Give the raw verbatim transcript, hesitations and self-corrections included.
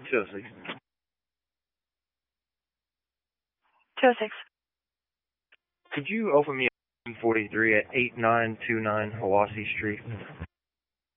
two oh six. two oh six. Could you open me a forty-three at eight nine two nine Hiwassee Street?